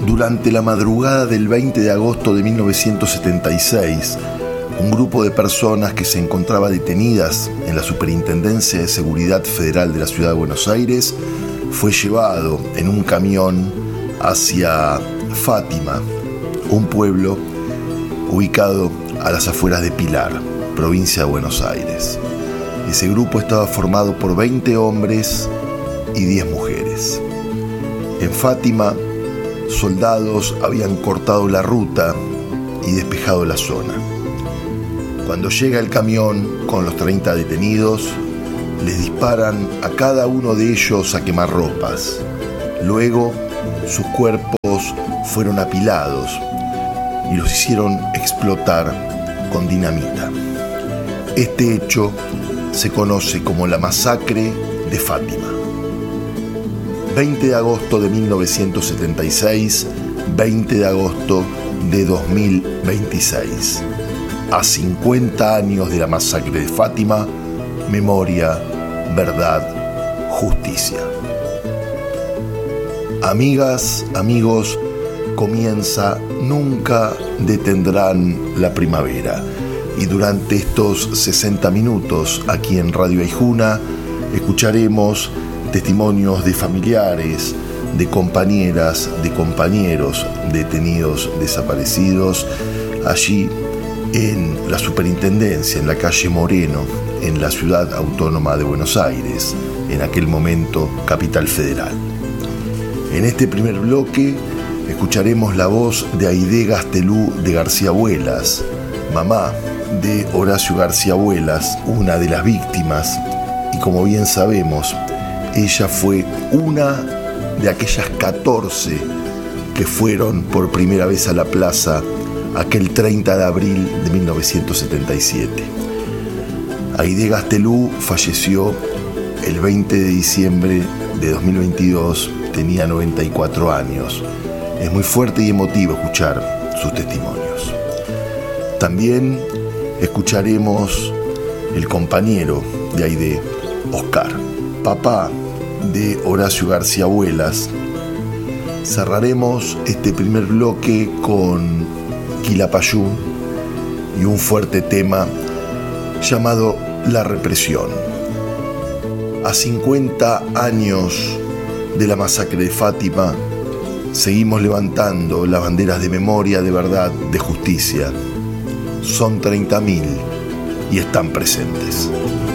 Durante la madrugada del 20 de agosto de 1976, un grupo de personas que se encontraba detenidas en la Superintendencia de Seguridad Federal de la Ciudad de Buenos Aires fue llevado en un camión hacia Fátima, un pueblo ubicado a las afueras de Pilar, provincia de Buenos Aires. Ese grupo estaba formado por 20 hombres y 10 mujeres. En Fátima, soldados habían cortado la ruta y despejado la zona. Cuando llega el camión con los 30 detenidos, les disparan a cada uno de ellos a quemarropas. Luego, sus cuerpos fueron apilados y los hicieron explotar con dinamita. Este hecho se conoce como la masacre de Fátima. 20 de agosto de 1976, 20 de agosto de 2026. A 50 años de la masacre de Fátima, memoria, verdad, justicia. Amigas, amigos, comienza Nunca detendrán la primavera. Y durante estos 60 minutos aquí en Radio Aijuna escucharemos testimonios de familiares, de compañeras, de compañeros detenidos, desaparecidos, allí en la Superintendencia, en la calle Moreno, en la Ciudad Autónoma de Buenos Aires, en aquel momento Capital Federal. En este primer bloque escucharemos la voz de Aide Gastelú de García Buelas, mamá de Horacio García Buelas, una de las víctimas, y como bien sabemos, ella fue una de aquellas 14 que fueron por primera vez a la plaza aquel 30 de abril de 1977. Aide Gastelú falleció el 20 de diciembre de 2022, tenía 94 años. Es muy fuerte y emotivo escuchar sus testimonios. También escucharemos el compañero de Aide, Oscar, papá de Horacio García Buelas. Cerraremos este primer bloque con Quilapayún y un fuerte tema llamado La Represión. A 50 años de la masacre de Fátima, seguimos levantando las banderas de memoria, de verdad, de justicia. Son 30.000 y están presentes.